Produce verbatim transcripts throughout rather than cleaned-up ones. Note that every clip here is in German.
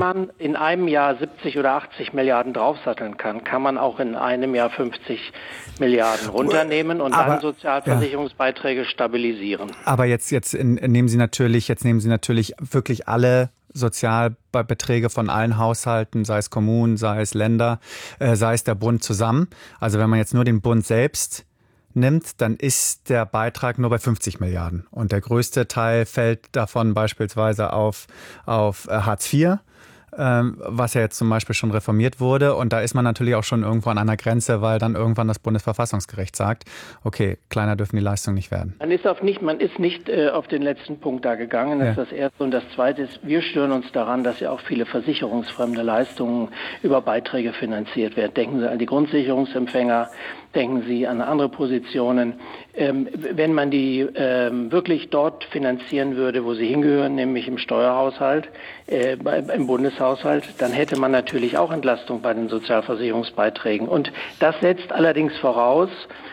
man in einem Jahr siebzig oder achtzig Milliarden draufsatteln kann, kann man auch in einem Jahr fünfzig Milliarden runternehmen und aber, dann Sozialversicherungsbeiträge ja. stabilisieren. Aber jetzt, jetzt nehmen Sie natürlich, jetzt nehmen Sie natürlich wirklich alle Sozialbeträge von allen Haushalten, sei es Kommunen, sei es Länder, äh, sei es der Bund zusammen. Also wenn man jetzt nur den Bund selbst nimmt, dann ist der Beitrag nur bei fünfzig Milliarden. Und der größte Teil fällt davon beispielsweise auf, auf Hartz vier, ähm, was ja jetzt zum Beispiel schon reformiert wurde. Und da ist man natürlich auch schon irgendwo an einer Grenze, weil dann irgendwann das Bundesverfassungsgericht sagt, okay, kleiner dürfen die Leistungen nicht werden. Man ist, auf nicht, man ist nicht äh, auf den letzten Punkt da gegangen, das ja. ist das Erste. Und das Zweite ist, wir stören uns daran, dass ja auch viele versicherungsfremde Leistungen über Beiträge finanziert werden. Denken Sie an die Grundsicherungsempfänger, denken Sie an andere Positionen. Ähm, wenn man die ähm, wirklich dort finanzieren würde, wo sie hingehören, nämlich im Steuerhaushalt, äh, bei, im Bundeshaushalt, dann hätte man natürlich auch Entlastung bei den Sozialversicherungsbeiträgen. Und das setzt allerdings voraus,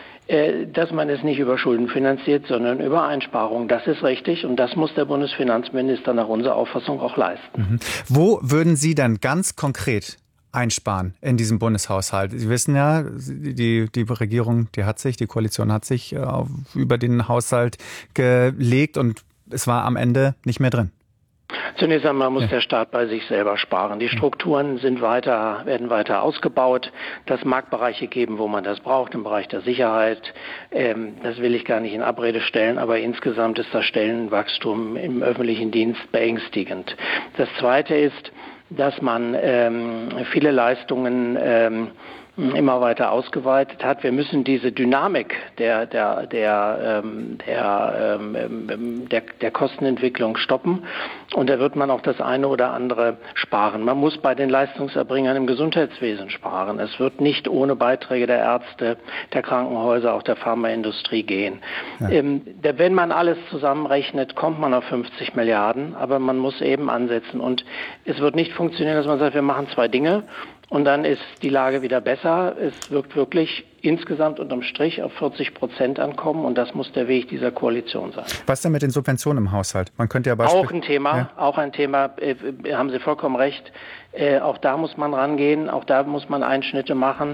äh, dass man es nicht über Schulden finanziert, sondern über Einsparungen. Das ist richtig und das muss der Bundesfinanzminister nach unserer Auffassung auch leisten. Mhm. Wo würden Sie dann ganz konkret einsparen in diesem Bundeshaushalt? Sie wissen ja, die, die Regierung, die hat sich, die Koalition hat sich äh, über den Haushalt gelegt und es war am Ende nicht mehr drin. Zunächst einmal muss ja. der Staat bei sich selber sparen. Die Strukturen sind weiter, werden weiter ausgebaut. Das mag Bereiche geben, wo man das braucht, im Bereich der Sicherheit. Ähm, das will ich gar nicht in Abrede stellen, aber insgesamt ist das Stellenwachstum im öffentlichen Dienst beängstigend. Das Zweite ist, dass man ähm, viele Leistungen ähm, immer weiter ausgeweitet hat. Wir müssen diese Dynamik der der der ähm, der, ähm, der der Kostenentwicklung stoppen und da wird man auch das eine oder andere sparen. Man muss bei den Leistungserbringern im Gesundheitswesen sparen. Es wird nicht ohne Beiträge der Ärzte, der Krankenhäuser, auch der Pharmaindustrie gehen. Ja. Ähm, der, wenn man alles zusammenrechnet, kommt man auf fünfzig Milliarden, aber man muss eben ansetzen und es wird nicht funktionieren, dass man sagt, wir machen zwei Dinge und dann ist die Lage wieder besser. Es wirkt wirklich insgesamt unterm Strich auf vierzig Prozent ankommen und das muss der Weg dieser Koalition sein. Was denn mit den Subventionen im Haushalt? Man könnte ja Beispiel- auch ein Thema, ja. auch ein Thema. Äh, haben Sie vollkommen recht. Äh, auch da muss man rangehen. Auch da muss man Einschnitte machen.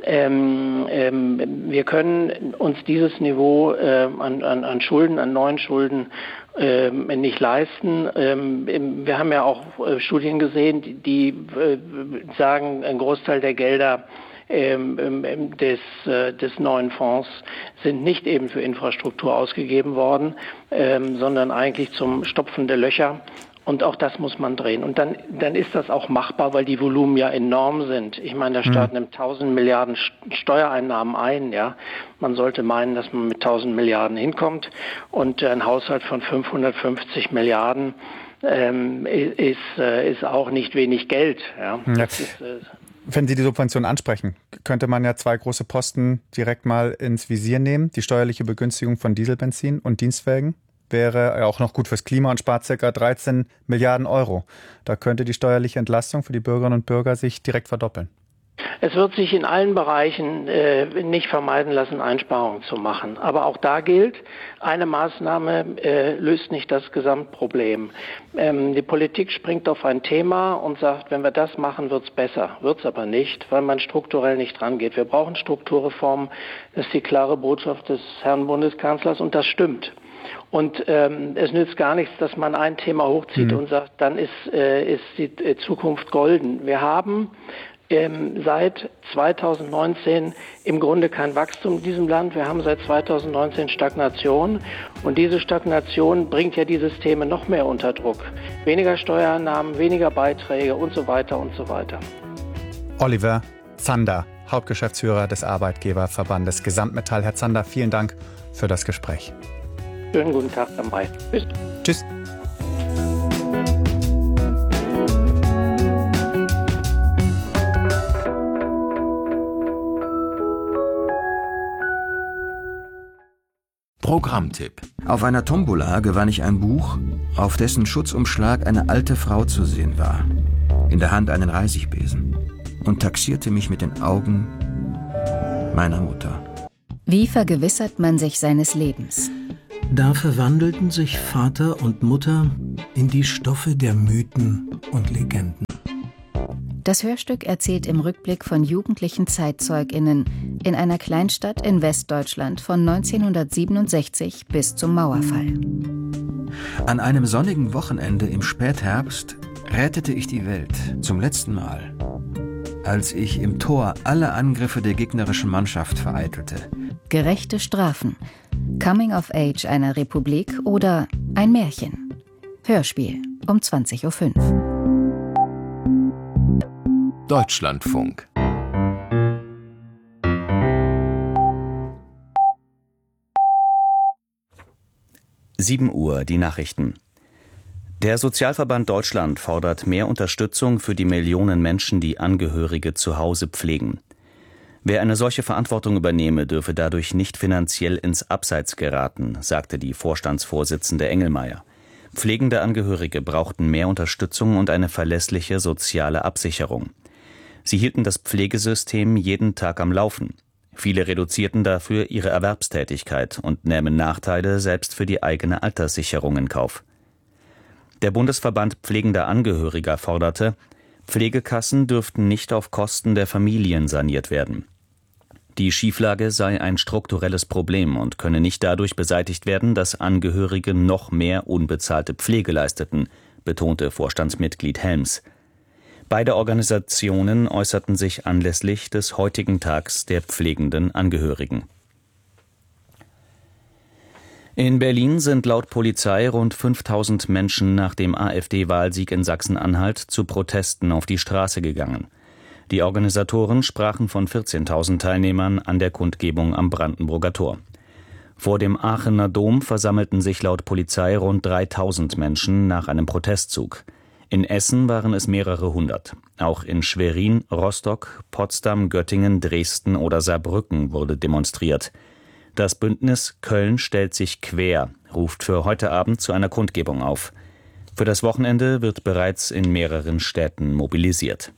Ähm, ähm, wir können uns dieses Niveau äh, an, an, an Schulden, an neuen Schulden ähm, nicht leisten. Ähm, wir haben ja auch äh, Studien gesehen, die, die äh, sagen, ein Großteil der Gelder ähm, des, äh, des neuen Fonds sind nicht eben für Infrastruktur ausgegeben worden, ähm, sondern eigentlich zum Stopfen der Löcher. Und auch das muss man drehen. Und dann, dann ist das auch machbar, weil die Volumen ja enorm sind. Ich meine, der Staat mhm. nimmt tausend Milliarden Steuereinnahmen ein. Ja, man sollte meinen, dass man mit tausend Milliarden hinkommt. Und ein Haushalt von fünfhundertfünfzig Milliarden ähm, ist, äh, ist auch nicht wenig Geld. Ja. Ja. Das ist, äh, Wenn Sie die Subvention ansprechen, könnte man ja zwei große Posten direkt mal ins Visier nehmen. Die steuerliche Begünstigung von Dieselbenzin und Dienstwagen wäre auch noch gut fürs Klima und spart ca. dreizehn Milliarden Euro. Da könnte die steuerliche Entlastung für die Bürgerinnen und Bürger sich direkt verdoppeln. Es wird sich in allen Bereichen äh, nicht vermeiden lassen, Einsparungen zu machen. Aber auch da gilt, eine Maßnahme äh, löst nicht das Gesamtproblem. Ähm, die Politik springt auf ein Thema und sagt, wenn wir das machen, wird's besser. Wird's aber nicht, weil man strukturell nicht rangeht. Wir brauchen Strukturreformen. Das ist die klare Botschaft des Herrn Bundeskanzlers und das stimmt. Und ähm, es nützt gar nichts, dass man ein Thema hochzieht mhm. und sagt, dann ist, äh, ist die äh, Zukunft golden. Wir haben ähm, seit zweitausendneunzehn im Grunde kein Wachstum in diesem Land. Wir haben seit zweitausendneunzehn Stagnation. Und diese Stagnation bringt ja die Systeme noch mehr unter Druck. Weniger Steuereinnahmen, weniger Beiträge und so weiter und so weiter. Oliver Zander, Hauptgeschäftsführer des Arbeitgeberverbandes Gesamtmetall. Herr Zander, vielen Dank für das Gespräch. Schönen guten Tag dabei. Tschüss. Tschüss. Programmtipp. Auf einer Tombola gewann ich ein Buch, auf dessen Schutzumschlag eine alte Frau zu sehen war. In der Hand einen Reisigbesen. Und taxierte mich mit den Augen meiner Mutter. Wie vergewissert man sich seines Lebens? Da verwandelten sich Vater und Mutter in die Stoffe der Mythen und Legenden. Das Hörstück erzählt im Rückblick von jugendlichen ZeitzeugInnen in einer Kleinstadt in Westdeutschland von neunzehnhundertsiebenundsechzig bis zum Mauerfall. An einem sonnigen Wochenende im Spätherbst rettete ich die Welt zum letzten Mal, als ich im Tor alle Angriffe der gegnerischen Mannschaft vereitelte. Gerechte Strafen, Coming of Age einer Republik oder ein Märchen. Hörspiel um zwanzig Uhr fünf. Deutschlandfunk. sieben Uhr, die Nachrichten. Der Sozialverband Deutschland fordert mehr Unterstützung für die Millionen Menschen, die Angehörige zu Hause pflegen. Wer eine solche Verantwortung übernehme, dürfe dadurch nicht finanziell ins Abseits geraten, sagte die Vorstandsvorsitzende Engelmeier. Pflegende Angehörige brauchten mehr Unterstützung und eine verlässliche soziale Absicherung. Sie hielten das Pflegesystem jeden Tag am Laufen. Viele reduzierten dafür ihre Erwerbstätigkeit und nähmen Nachteile selbst für die eigene Alterssicherung in Kauf. Der Bundesverband Pflegender Angehöriger forderte, Pflegekassen dürften nicht auf Kosten der Familien saniert werden. Die Schieflage sei ein strukturelles Problem und könne nicht dadurch beseitigt werden, dass Angehörige noch mehr unbezahlte Pflege leisteten, betonte Vorstandsmitglied Helms. Beide Organisationen äußerten sich anlässlich des heutigen Tags der pflegenden Angehörigen. In Berlin sind laut Polizei rund fünftausend Menschen nach dem AfD-Wahlsieg in Sachsen-Anhalt zu Protesten auf die Straße gegangen. Die Organisatoren sprachen von vierzehntausend Teilnehmern an der Kundgebung am Brandenburger Tor. Vor dem Aachener Dom versammelten sich laut Polizei rund dreitausend Menschen nach einem Protestzug. In Essen waren es mehrere hundert. Auch in Schwerin, Rostock, Potsdam, Göttingen, Dresden oder Saarbrücken wurde demonstriert. Das Bündnis Köln stellt sich quer, ruft für heute Abend zu einer Kundgebung auf. Für das Wochenende wird bereits in mehreren Städten mobilisiert.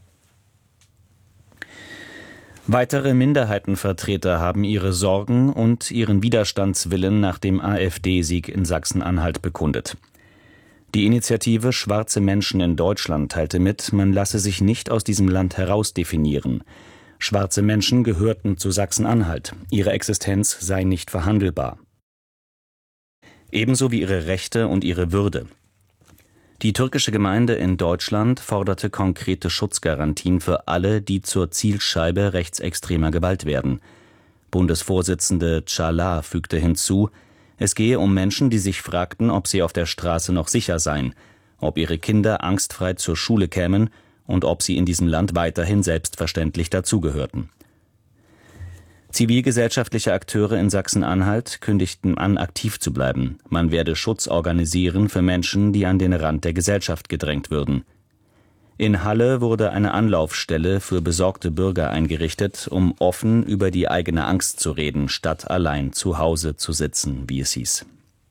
Weitere Minderheitenvertreter haben ihre Sorgen und ihren Widerstandswillen nach dem AfD-Sieg in Sachsen-Anhalt bekundet. Die Initiative Schwarze Menschen in Deutschland teilte mit, man lasse sich nicht aus diesem Land herausdefinieren. Schwarze Menschen gehörten zu Sachsen-Anhalt. Ihre Existenz sei nicht verhandelbar. Ebenso wie ihre Rechte und ihre Würde. Die türkische Gemeinde in Deutschland forderte konkrete Schutzgarantien für alle, die zur Zielscheibe rechtsextremer Gewalt werden. Bundesvorsitzende Çağlar fügte hinzu, es gehe um Menschen, die sich fragten, ob sie auf der Straße noch sicher seien, ob ihre Kinder angstfrei zur Schule kämen und ob sie in diesem Land weiterhin selbstverständlich dazugehörten. Zivilgesellschaftliche Akteure in Sachsen-Anhalt kündigten an, aktiv zu bleiben. Man werde Schutz organisieren für Menschen, die an den Rand der Gesellschaft gedrängt würden. In Halle wurde eine Anlaufstelle für besorgte Bürger eingerichtet, um offen über die eigene Angst zu reden, statt allein zu Hause zu sitzen, wie es hieß.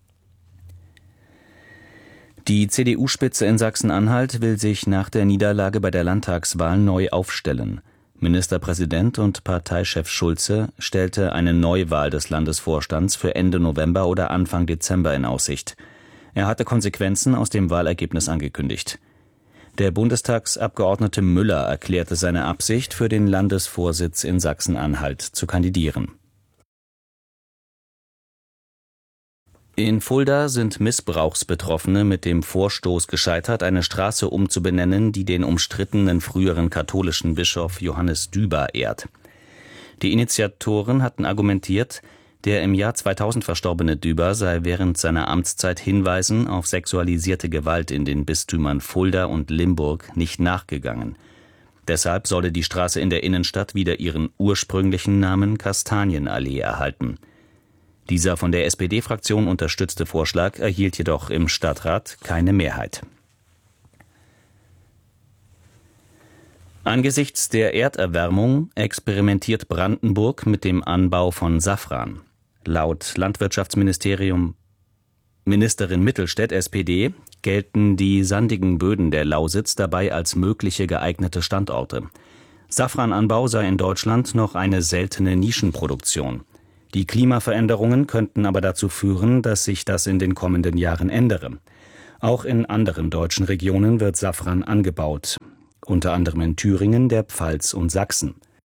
Die C D U-Spitze in Sachsen-Anhalt will sich nach der Niederlage bei der Landtagswahl neu aufstellen. Ministerpräsident und Parteichef Schulze stellte eine Neuwahl des Landesvorstands für Ende November oder Anfang Dezember in Aussicht. Er hatte Konsequenzen aus dem Wahlergebnis angekündigt. Der Bundestagsabgeordnete Müller erklärte seine Absicht, für den Landesvorsitz in Sachsen-Anhalt zu kandidieren. In Fulda sind Missbrauchsbetroffene mit dem Vorstoß gescheitert, eine Straße umzubenennen, die den umstrittenen früheren katholischen Bischof Johannes Düber ehrt. Die Initiatoren hatten argumentiert, der im Jahr zweitausend verstorbene Düber sei während seiner Amtszeit Hinweisen auf sexualisierte Gewalt in den Bistümern Fulda und Limburg nicht nachgegangen. Deshalb solle die Straße in der Innenstadt wieder ihren ursprünglichen Namen Kastanienallee erhalten. Dieser von der S P D-Fraktion unterstützte Vorschlag erhielt jedoch im Stadtrat keine Mehrheit. Angesichts der Erderwärmung experimentiert Brandenburg mit dem Anbau von Safran. Laut Landwirtschaftsministerium Ministerin Mittelstädt, S P D, gelten die sandigen Böden der Lausitz dabei als mögliche geeignete Standorte. Safrananbau sei in Deutschland noch eine seltene Nischenproduktion. Die Klimaveränderungen könnten aber dazu führen, dass sich das in den kommenden Jahren ändere. Auch in anderen deutschen Regionen wird Safran angebaut. unter anderem in Thüringen, der Pfalz und Sachsen.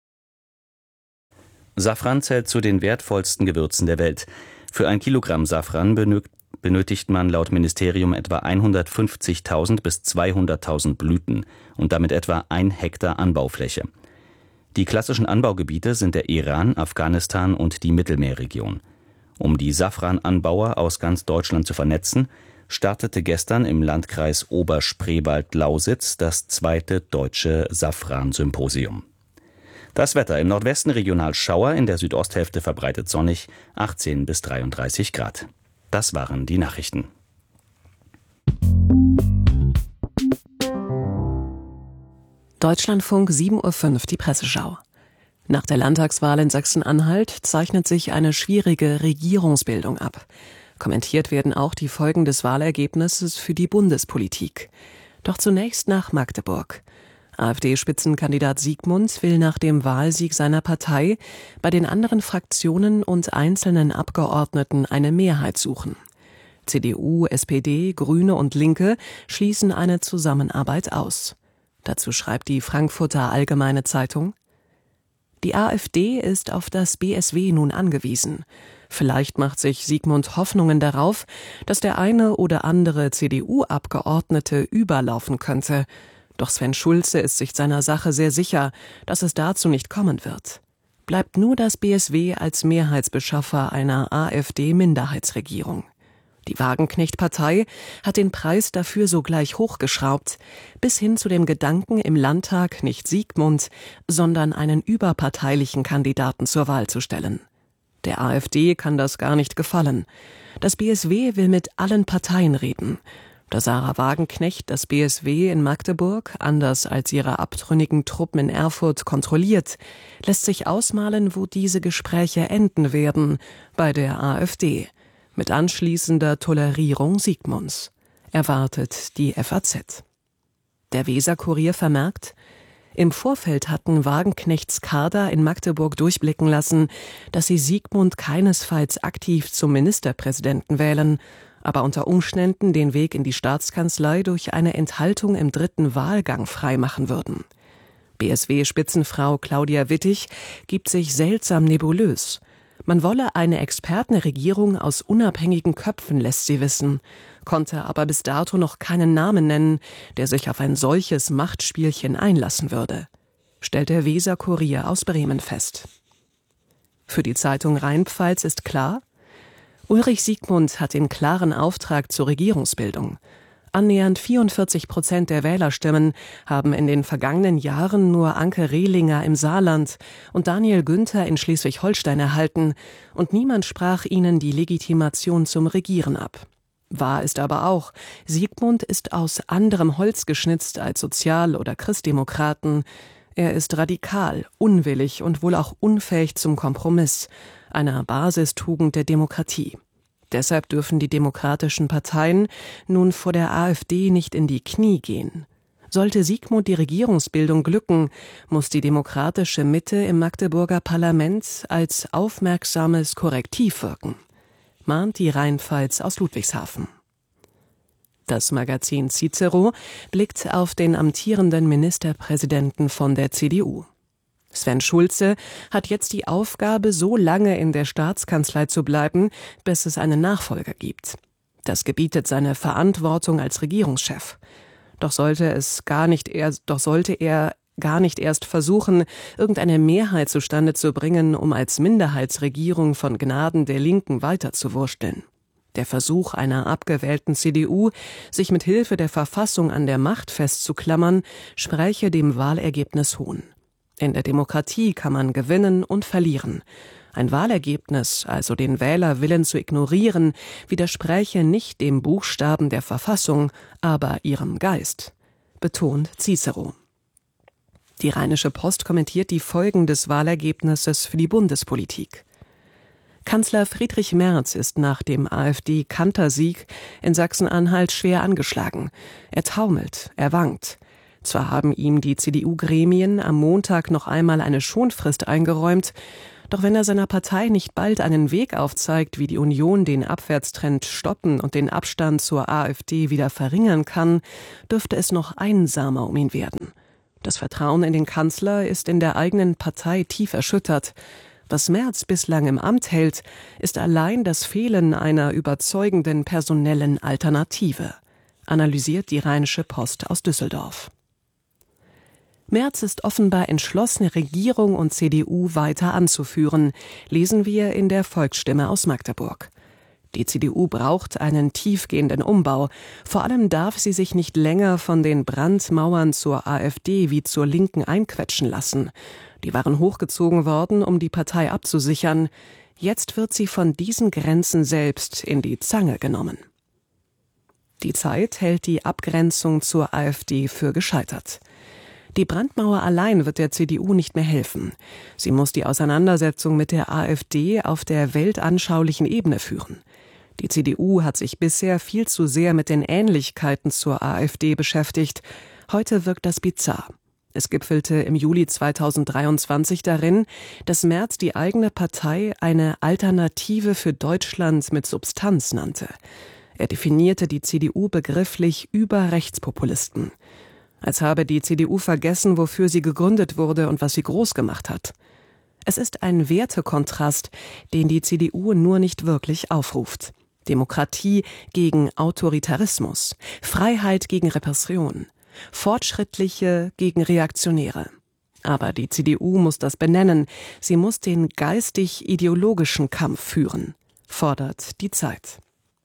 Safran zählt zu den wertvollsten Gewürzen der Welt. Für ein Kilogramm Safran benötigt man laut Ministerium etwa hundertfünfzigtausend bis zweihunderttausend Blüten und damit etwa ein Hektar Anbaufläche. Die klassischen Anbaugebiete sind der Iran, Afghanistan und die Mittelmeerregion. Um die Safrananbauer aus ganz Deutschland zu vernetzen, startete gestern im Landkreis Oberspreewald-Lausitz das zweite deutsche Safran-Symposium. Das Wetter: im Nordwesten regional Schauer, in der Südosthälfte verbreitet sonnig, achtzehn bis dreiunddreißig Grad. Das waren die Nachrichten. Deutschlandfunk, sieben Uhr fünf, die Presseschau. Nach der Landtagswahl in Sachsen-Anhalt zeichnet sich eine schwierige Regierungsbildung ab. Kommentiert werden auch die Folgen des Wahlergebnisses für die Bundespolitik. Doch zunächst nach Magdeburg. AfD-Spitzenkandidat Siegmund will nach dem Wahlsieg seiner Partei bei den anderen Fraktionen und einzelnen Abgeordneten eine Mehrheit suchen. C D U, S P D, Grüne und Linke schließen eine Zusammenarbeit aus. Dazu schreibt die Frankfurter Allgemeine Zeitung: Die AfD ist auf das B S W nun angewiesen. Vielleicht macht sich Siegmund Hoffnungen darauf, dass der eine oder andere C D U-Abgeordnete überlaufen könnte. Doch Sven Schulze ist sich seiner Sache sehr sicher, dass es dazu nicht kommen wird. Bleibt nur das B S W als Mehrheitsbeschaffer einer AfD-Minderheitsregierung. Die Wagenknecht-Partei hat den Preis dafür sogleich hochgeschraubt, bis hin zu dem Gedanken, im Landtag nicht Siegmund, sondern einen überparteilichen Kandidaten zur Wahl zu stellen. Der AfD kann das gar nicht gefallen. Das B S W will mit allen Parteien reden. Da Sarah Wagenknecht das B S W in Magdeburg, anders als ihre abtrünnigen Truppen in Erfurt, kontrolliert, lässt sich ausmalen, wo diese Gespräche enden werden, bei der AfD. Mit anschließender Tolerierung Siegmunds, erwartet die F A Z. Der Weser-Kurier vermerkt: Im Vorfeld hatten Wagenknechts Kader in Magdeburg durchblicken lassen, dass sie Siegmund keinesfalls aktiv zum Ministerpräsidenten wählen, aber unter Umständen den Weg in die Staatskanzlei durch eine Enthaltung im dritten Wahlgang freimachen würden. B S W-Spitzenfrau Claudia Wittig gibt sich seltsam nebulös. Man wolle eine Expertenregierung aus unabhängigen Köpfen, lässt sie wissen, konnte aber bis dato noch keinen Namen nennen, der sich auf ein solches Machtspielchen einlassen würde, stellt der Weser-Kurier aus Bremen fest. Für die Zeitung Rheinpfalz ist klar: Ulrich Siegmund hat den klaren Auftrag zur Regierungsbildung. Annähernd vierundvierzig Prozent der Wählerstimmen haben in den vergangenen Jahren nur Anke Rehlinger im Saarland und Daniel Günther in Schleswig-Holstein erhalten, und niemand sprach ihnen die Legitimation zum Regieren ab. Wahr ist aber auch, Siegmund ist aus anderem Holz geschnitzt als Sozial- oder Christdemokraten. Er ist radikal, unwillig und wohl auch unfähig zum Kompromiss, einer Basistugend der Demokratie. Deshalb dürfen die demokratischen Parteien nun vor der AfD nicht in die Knie gehen. Sollte Siegmund die Regierungsbildung glücken, muss die demokratische Mitte im Magdeburger Parlament als aufmerksames Korrektiv wirken, mahnt die Rheinpfalz aus Ludwigshafen. Das Magazin Cicero blickt auf den amtierenden Ministerpräsidenten von der C D U. Sven Schulze hat jetzt die Aufgabe, so lange in der Staatskanzlei zu bleiben, bis es einen Nachfolger gibt. Das gebietet seine Verantwortung als Regierungschef. Doch sollte es gar nicht erst, doch sollte er gar nicht erst versuchen, irgendeine Mehrheit zustande zu bringen, um als Minderheitsregierung von Gnaden der Linken weiterzuwursteln. Der Versuch einer abgewählten C D U, sich mit Hilfe der Verfassung an der Macht festzuklammern, spräche dem Wahlergebnis Hohn. In der Demokratie kann man gewinnen und verlieren. Ein Wahlergebnis, also den Wählerwillen zu ignorieren, widerspräche nicht dem Buchstaben der Verfassung, aber ihrem Geist, betont Cicero. Die Rheinische Post kommentiert die Folgen des Wahlergebnisses für die Bundespolitik. Kanzler Friedrich Merz ist nach dem AfD-Kantersieg in Sachsen-Anhalt schwer angeschlagen. Er taumelt, er wankt. Zwar haben ihm die C D U-Gremien am Montag noch einmal eine Schonfrist eingeräumt, doch wenn er seiner Partei nicht bald einen Weg aufzeigt, wie die Union den Abwärtstrend stoppen und den Abstand zur AfD wieder verringern kann, dürfte es noch einsamer um ihn werden. Das Vertrauen in den Kanzler ist in der eigenen Partei tief erschüttert. Was Merz bislang im Amt hält, ist allein das Fehlen einer überzeugenden personellen Alternative, analysiert die Rheinische Post aus Düsseldorf. Merz ist offenbar entschlossen, Regierung und C D U weiter anzuführen, lesen wir in der Volksstimme aus Magdeburg. Die C D U braucht einen tiefgehenden Umbau. Vor allem darf sie sich nicht länger von den Brandmauern zur AfD wie zur Linken einquetschen lassen. Die waren hochgezogen worden, um die Partei abzusichern. Jetzt wird sie von diesen Grenzen selbst in die Zange genommen. Die Zeit hält die Abgrenzung zur AfD für gescheitert. Die Brandmauer allein wird der C D U nicht mehr helfen. Sie muss die Auseinandersetzung mit der AfD auf der weltanschaulichen Ebene führen. Die C D U hat sich bisher viel zu sehr mit den Ähnlichkeiten zur AfD beschäftigt. Heute wirkt das bizarr. Es gipfelte im Juli zweitausenddreiundzwanzig darin, dass Merz die eigene Partei eine Alternative für Deutschland mit Substanz nannte. Er definierte die C D U begrifflich über Rechtspopulisten. Als habe die C D U vergessen, wofür sie gegründet wurde und was sie groß gemacht hat. Es ist ein Wertekontrast, den die C D U nur nicht wirklich aufruft. Demokratie gegen Autoritarismus, Freiheit gegen Repression, Fortschrittliche gegen Reaktionäre. Aber die C D U muss das benennen, sie muss den geistig-ideologischen Kampf führen, fordert die Zeit.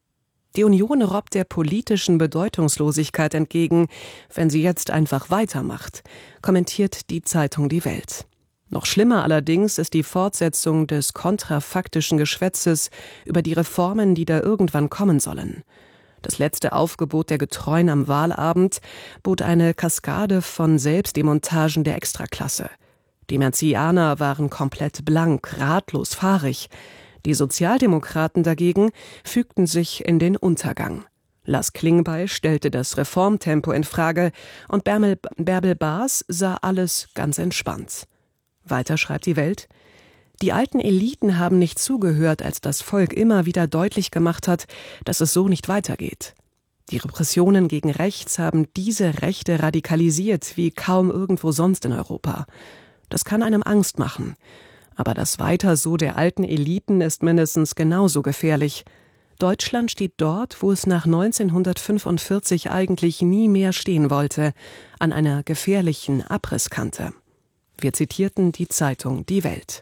Die Union robbt der politischen Bedeutungslosigkeit entgegen, wenn sie jetzt einfach weitermacht, kommentiert die Zeitung Die Welt. Noch schlimmer allerdings ist die Fortsetzung des kontrafaktischen Geschwätzes über die Reformen, die da irgendwann kommen sollen. Das letzte Aufgebot der Getreuen am Wahlabend bot eine Kaskade von Selbstdemontagen der Extraklasse. Die Merzianer waren komplett blank, ratlos, fahrig. Die Sozialdemokraten dagegen fügten sich in den Untergang. Lars Klingbeil stellte das Reformtempo in Frage und Bärbel, Bärbel Baas sah alles ganz entspannt. Weiter schreibt die Welt: Die alten Eliten haben nicht zugehört, als das Volk immer wieder deutlich gemacht hat, dass es so nicht weitergeht. Die Repressionen gegen rechts haben diese Rechte radikalisiert wie kaum irgendwo sonst in Europa. Das kann einem Angst machen. Aber das Weiter so der alten Eliten ist mindestens genauso gefährlich. Deutschland steht dort, wo es nach neunzehnhundertfünfundvierzig eigentlich nie mehr stehen wollte, an einer gefährlichen Abrisskante. Wir zitierten die Zeitung Die Welt.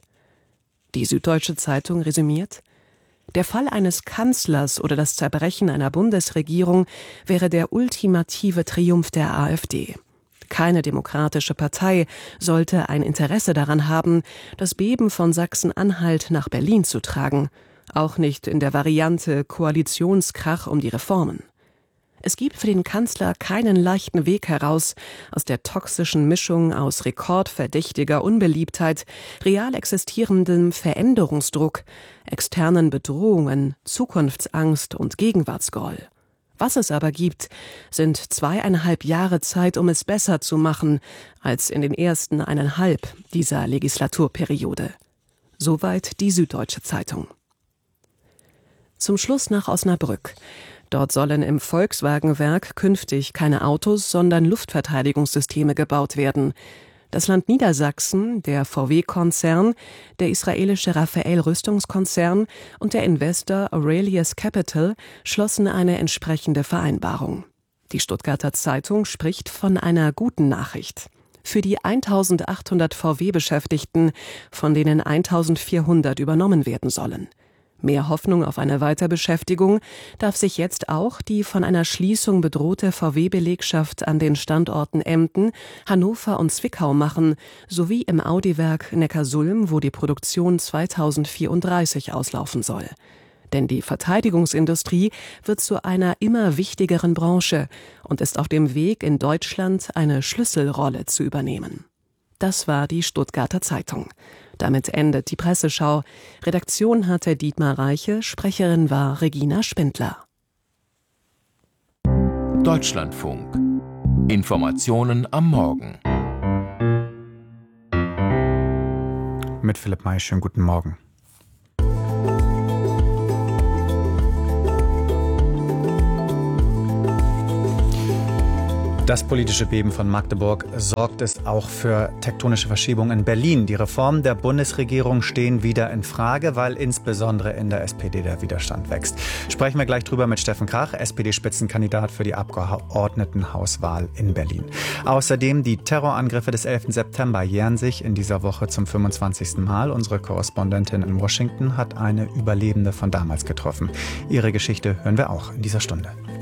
Die Süddeutsche Zeitung resümiert: Der Fall eines Kanzlers oder das Zerbrechen einer Bundesregierung wäre der ultimative Triumph der AfD. Keine demokratische Partei sollte ein Interesse daran haben, das Beben von Sachsen-Anhalt nach Berlin zu tragen, auch nicht in der Variante Koalitionskrach um die Reformen. Es gibt für den Kanzler keinen leichten Weg heraus aus der toxischen Mischung aus rekordverdächtiger Unbeliebtheit, real existierendem Veränderungsdruck, externen Bedrohungen, Zukunftsangst und Gegenwartsgroll. Was es aber gibt, sind zweieinhalb Jahre Zeit, um es besser zu machen, als in den ersten eineinhalb dieser Legislaturperiode. Soweit die Süddeutsche Zeitung. Zum Schluss nach Osnabrück. Dort sollen im Volkswagenwerk künftig keine Autos, sondern Luftverteidigungssysteme gebaut werden. Das Land Niedersachsen, der V W-Konzern, der israelische Rafael-Rüstungskonzern und der Investor Aurelius Capital schlossen eine entsprechende Vereinbarung. Die Stuttgarter Zeitung spricht von einer guten Nachricht. Für die eintausendachthundert V W-Beschäftigten, von denen eintausendvierhundert übernommen werden sollen. Mehr Hoffnung auf eine Weiterbeschäftigung darf sich jetzt auch die von einer Schließung bedrohte V W-Belegschaft an den Standorten Emden, Hannover und Zwickau machen, sowie im Audi-Werk Neckarsulm, wo die Produktion zweitausendvierunddreißig auslaufen soll. Denn die Verteidigungsindustrie wird zu einer immer wichtigeren Branche und ist auf dem Weg, in Deutschland eine Schlüsselrolle zu übernehmen. Das war die Stuttgarter Zeitung. Damit endet die Presseschau. Redaktion hatte Dietmar Reiche, Sprecherin war Regina Spindler. Deutschlandfunk. Informationen am Morgen. Mit Philipp May, schönen guten Morgen. Das politische Beben von Magdeburg sorgt es auch für tektonische Verschiebungen in Berlin. Die Reformen der Bundesregierung stehen wieder in Frage, weil insbesondere in der S P D der Widerstand wächst. Sprechen wir gleich drüber mit Steffen Krach, S P D-Spitzenkandidat für die Abgeordnetenhauswahl in Berlin. Außerdem die Terrorangriffe des elften September jähren sich in dieser Woche zum fünfundzwanzigsten Mal. Unsere Korrespondentin in Washington hat eine Überlebende von damals getroffen. Ihre Geschichte hören wir auch in dieser Stunde.